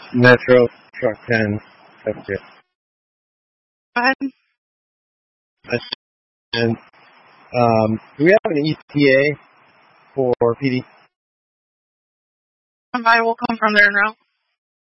Metro Truck 10. That's it. Go ahead. And do we have an ETA for PD? I will come from there now.